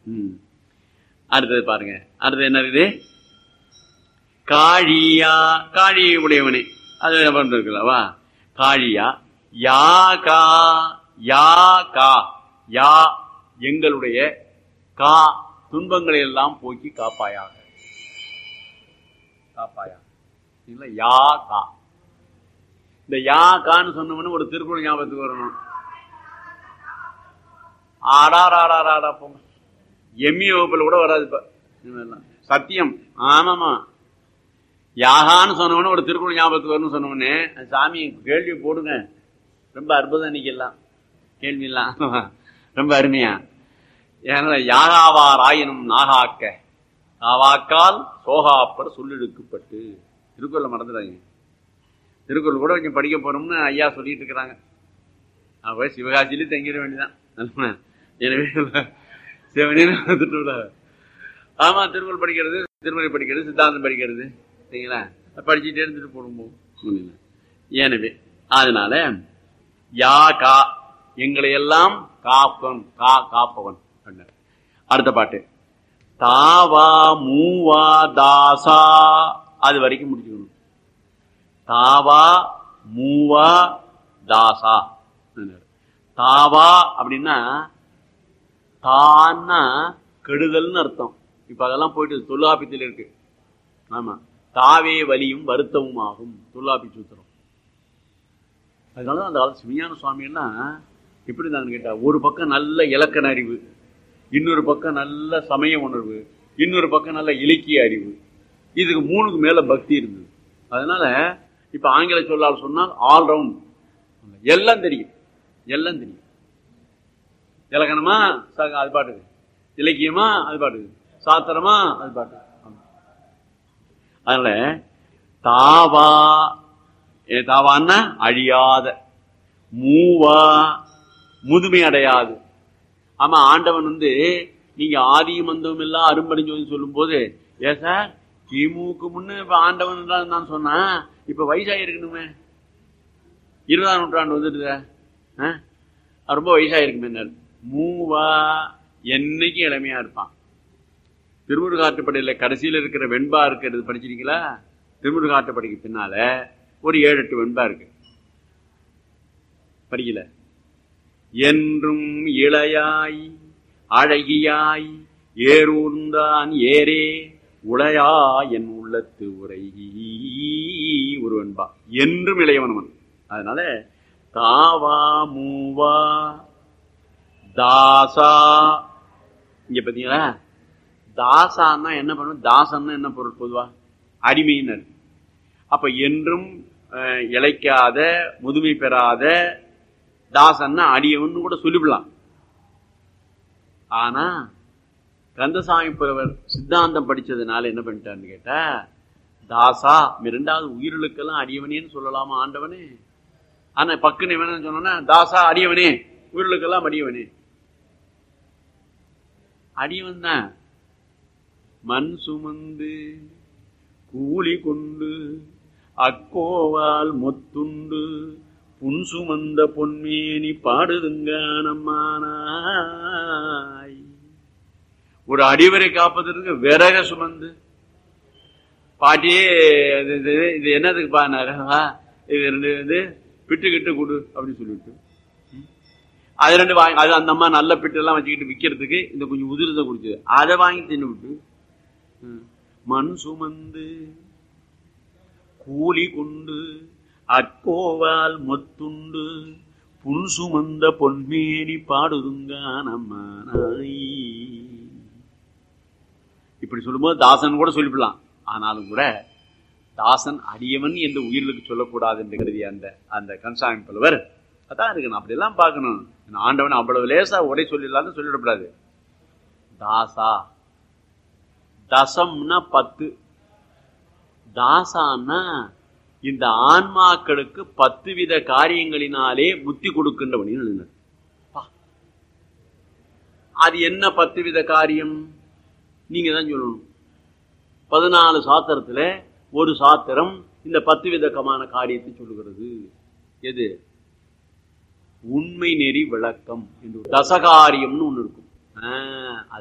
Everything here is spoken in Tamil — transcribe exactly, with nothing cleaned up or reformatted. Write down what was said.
ம். அடுத்தது பாருங்க. அடுத்தது என்ன இருக்குது? காழியா, காழி உடையவனே, அது இருக்குல்லவா? காழியா யா கா, யா கா, யா எங்களுடைய, கா துன்பங்களை எல்லாம் போக்கி காப்பாயாக, காப்பாயாக. யா கா, இந்த யா கான்னு சொன்னோம்னு ஒரு திருக்குறள் ஞாபகத்துக்கு வரணும். ஆடாராடாடா போங்க, எம்மி வகுப்புல கூட வராது இப்ப சத்தியம். ஆமாமா, யாகான்னு சொன்னவனே ஒரு திருக்குறள் ஞாபகத்துக்கு வரணும்னு சொன்னவனே, சாமி கேள்வி போடுங்க, ரொம்ப அற்புதம் நிக்கலாம் கேள்வி எல்லாம் ரொம்ப அருமையா. ஏன்னா யாகாவார் ஆயினும் நாகாக்க நாவாக்கால் சோகாப்பட சொல்லிழுக்கப்பட்டு, திருக்குறளை மறந்துடாங்க. திருக்குறள் கூட கொஞ்சம் படிக்க போறோம்னு ஐயா சொல்லிட்டு இருக்கிறாங்க. அப்ப சிவகாசியிலே தங்கிட வேண்டியதான். எனவே சிவனே ஆமா, திருக்குறள் படிக்கிறது, திருமுறை படிக்கிறது, சித்தாந்தம் படிக்கிறது, சரிங்களா, படிச்சுட்டே இருந்துட்டு போடும்போது. எனவே அதனால யா கா எங்களை எல்லாம் காப்பவன், கா காப்பவன். அடுத்த பாட்டு தாவா மூவா தாசா, அது வரைக்கும் முடிச்சுக்கணும். தாவா மூவா தாசா. தாவா அப்படின்னா தான்னா கெடுதல்னு அர்த்தம். இப்ப அதெல்லாம் போயிட்டு தொல்காப்பியத்தில் இருக்கு. ஆமா, தாவே வலியும் வருத்தமும் ஆகும், தொல்காப்பி சூத்திரம். அதனால அந்த காலத்து சிவஞான சுவாமி எல்லாம் எப்படி இருந்தாங்கன்னு கேட்டா, ஒரு பக்கம் நல்ல இலக்கண அறிவு, இன்னொரு பக்கம் நல்ல சமய உணர்வு, இன்னொரு பக்கம் நல்ல இலக்கிய அறிவு, இதுக்கு மூணுக்கு மேல பக்தி இருந்தது. அதனால இப்ப ஆங்கில சொல்லால் சொன்னால் ஆல்ரவுண்ட், எல்லாம் தெரியும், எல்லாம் தெரியும். இலக்கணமா அது பாட்டுது, இலக்கியமா அது பாட்டுது, சாத்திரமா அது பாட்டு. அதனால தாவா, தாவான்னா அழியாத, மூவா முதுமை அடையாது. ஆமா, ஆண்டவன் வந்து நீங்க ஆதியும் மந்தமும் எல்லாம் அரும்படிஞ்சு சொல்லும் போது, ஏ சார் கிமுக்கு முன்னு இப்ப ஆண்டவன் நான் சொன்னா, இப்ப வயசாகி இருக்கணுமே, இருபதாம் நூற்றாண்டு வந்துட்டு ரொம்ப வயசாயிருக்குமே. மூவா என்னைக்கு இளமையா இருப்பான். திருமுருகாற்றுப்படையில கடைசியில இருக்கிற வெண்பா இருக்கிறது படிச்சிருக்கீங்களா? திருமுருகாற்றுப்படைக்கு பின்னால ஒரு ஏழு எட்டு வெண்பா இருக்கு, படிக்கல. என்றும் இளையாய் அழகியாய் ஏறூர்ந்தான் ஏரே உளையா என் உள்ளத்து உரை, ஒரு வெண்பா. என்றும் இளையவனவன். அதனால தாவா மூவா தாசா. இங்க பாத்தீங்களா, தாசான்னா என்ன பண்ணும், தாசன்னா என்ன பொருள்? பொதுவா அடிமையினர். அப்ப என்றும் இழைக்காத முதுமை பெறாத தாசன்னா அடியவன் கூட சொல்லிவிடலாம். ஆனா கந்தசாமி புலவர் சித்தாந்தம் படிச்சதுனால என்ன பண்ணிட்டான்னு கேட்டா, தாசா இரண்டாவது உயிர்களுக்கெல்லாம் அடியவனேன்னு சொல்லலாமா ஆண்டவனே? ஆனா பக்குன்னு வேணும்னு சொன்னோன்னா தாசா அடியவனே, உயிர்களுக்கெல்லாம் அடியவனே. அடியவன் தான் மண் சுமந்து கூலி கொண்டு அக்கோவால் மொத்துண்டு புன் சுமந்த பொன்மேனி பாடுதுங்க நம்மானாய். ஒரு அடிவரை காப்பதற்கு விறக சுமந்து பாட்டியே இது என்னதுக்கு பாருவா, இது ரெண்டு வந்து பிட்டு கிட்டு கொடு அப்படின்னு சொல்லிட்டு அது ரெண்டு வாங்கி, அது அந்த அம்மா நல்ல பிட்டு எல்லாம் வச்சுக்கிட்டு விற்கிறதுக்கு இந்த கொஞ்சம் உதிரத்தை குடிச்சது, அதை வாங்கி தின்னு விட்டு மண் சுமந்து கூலி கொண்டு அக்கோவால் மொத்துண்டு புன் சுமந்த பொன்மேனி பாடுதுங்க நம்மானாய். இப்படி சொல்லும்போது தாசன் கூட சொல்லிவிடலாம். ஆனாலும் கூட தாசன் அடியவன் என்று உயிர்களுக்கு சொல்லக்கூடாது என்று கருதிய அந்த அந்த கந்தசாமி புலவர் அதான் இருக்கணும். அப்படி எல்லாம் பார்க்கணும். ஆண்டவன் அவ்வளவு லேசா உரை சொல்லிடலான்னு சொல்லிடக்கூடாது. தாசா, தசம்னா பத்து, தாசான்னா இந்த ஆன்மாக்களுக்கு பத்து வித காரியங்களினாலே முத்தி கொடுக்கின்றவன். அது என்ன பத்து வித காரியம் நீங்க தான் சொல்லணும். பதினாலு சாத்திரத்துல ஒரு சாத்திரம் இந்த பத்து விதமான காரியத்தை சொல்லுகிறது. எது? உண்மை நெறி விளக்கம் என்று தசகாரியம்னு ஒண்ணு இருக்கும்.